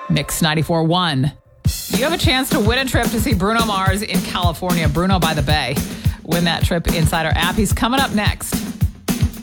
Mix 94.1. You have a chance to win a trip to see Bruno Mars in California. Bruno by the Bay. Win that trip inside our app. He's coming up next.